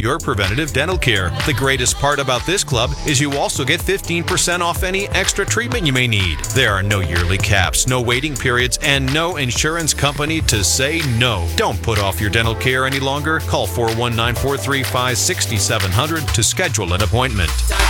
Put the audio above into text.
your preventative dental care. The greatest part about this club is you also get 15% off any extra treatment you may need. There are no yearly caps, no waiting periods, and no insurance company to say no. Don't put off your dental care any longer. Call 419-435-6700 to schedule an appointment.